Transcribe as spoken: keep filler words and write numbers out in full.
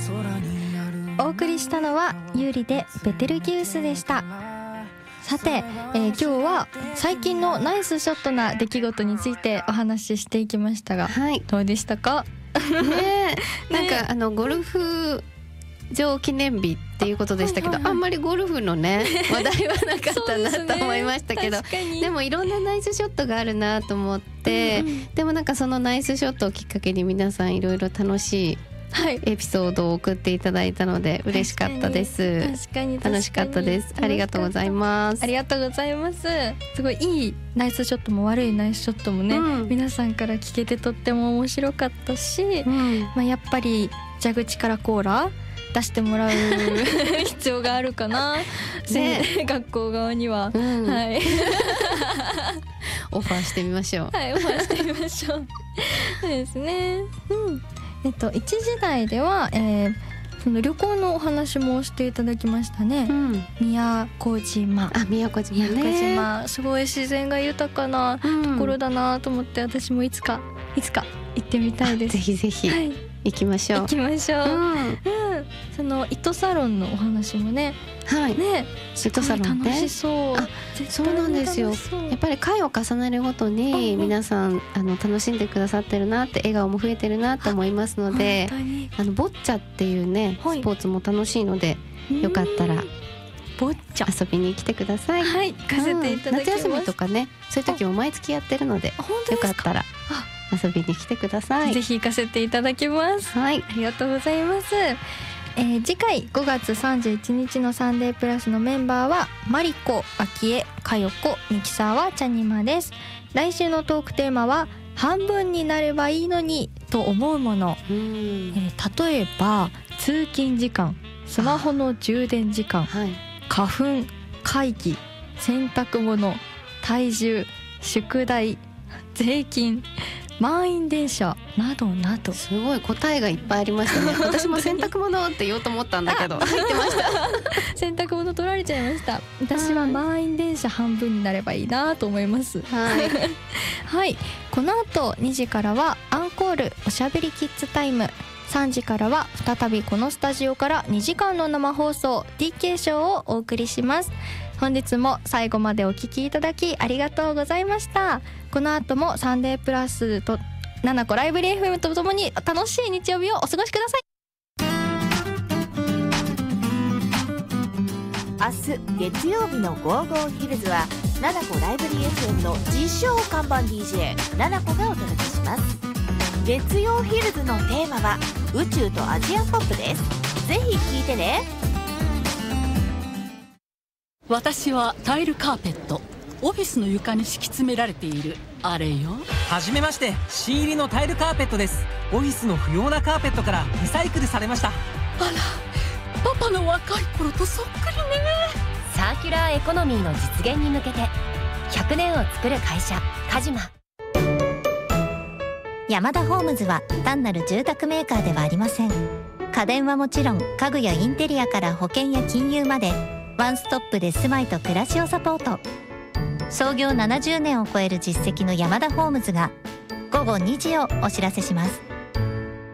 お送りしたのは有利でベテルギウスでした。さて、えー、今日は最近のナイスショットな出来事についてお話ししていきましたが、はい、どうでしたか？ ねえ、なんか、ね、あのゴルフ場記念日っていうことでしたけど、はいはいはい、あんまりゴルフのね話題はなかったなと思いましたけど、 で, でもいろんなナイスショットがあるなと思って、うんうん、でもなんかそのナイスショットをきっかけに皆さんいろいろ楽しいエピソードを送っていただいたので嬉しかったです。 確かに確かに楽しかったです。ありがとうございます。 ありがとうございます。すごいいいナイスショットも悪いナイスショットもね、うん、皆さんから聞けてとっても面白かったし、うん、まあ、やっぱり蛇口からコーラ出してもらう必要があるかな、ね、学校側には、うん、はい、 オファーしてみましょう。 はい、オファーしてみましょう。そうですね、うん、えっといちじ台では、えー、その旅行のお話もしていただきましたね、うん、宮古島。 あ、宮古島ね。 宮古島すごい自然が豊かなところだなと思って、うん、私もいつかいつか行ってみたいです。 ぜひぜひ、はい、行きましょう。 行きましょう、うんうん、その糸サロンのお話もね、はいね、糸サロンね、楽しそう。 あ、そうなんですよ。やっぱり回を重ねるごとに皆さんあの楽しんでくださってるなって、笑顔も増えてるなと思いますので、あのボッチャっていうね、はい、スポーツも楽しいので、よかったらボッチャ遊びに来てください。 はい、行かせていただきます。 夏休みとかね、そういう時も毎月やってるので、よかったら遊びに来てください。 ぜひ行かせていただきます。はい、ありがとうございます。えー、次回ごがつさんじゅういちにちのサンデープラスのメンバーはマリコ、アキエ、カヨコ、ミキサーはチャニマです。来週のトークテーマは半分になればいいのにと思うもの。うん、えー、例えば通勤時間、スマホの充電時間、はい、花粉、会議、洗濯物、体重、宿題、税金、満員電車などなど、 すごい答えがいっぱいありましたね。私も洗濯物って言おうと思ったんだけど入ってました。 洗濯物取られちゃいました。私は満員電車半分になればいいなと思います。はい、はい、この後にじからはアンコールおしゃべりキッズタイム、さんじからは再びこのスタジオからにじかんの生放送 ティーケー ショーをお送りします。本日も最後までお聞きいただきありがとうございました。この後もサンデープラスとナナコライブリー エフエム とともに楽しい日曜日をお過ごしください。 明日月曜日のゴーゴーヒルズはナナコライブリー エフエム の自称看板 ディージェー ナナコがお届けします。月曜ヒルズのテーマは宇宙とアジアンポップです。ぜひ聴いてね。 私はタイルカーペット、オフィスの床に敷き詰められているあれよ。 はじめまして、新入りのタイルカーペットです。オフィスの不要なカーペットからリサイクルされました。 あら、パパの若い頃とそっくりね。 サーキュラーエコノミーの実現に向けてひゃくねんを作る会社カジマ。 ヤマダホームズは単なる住宅メーカーではありません。家電はもちろん家具やインテリアから保険や金融までワンストップで住まいと暮らしをサポート。創業ななじゅうねんを超える実績のヤマダホームズが午後にじをお知らせします。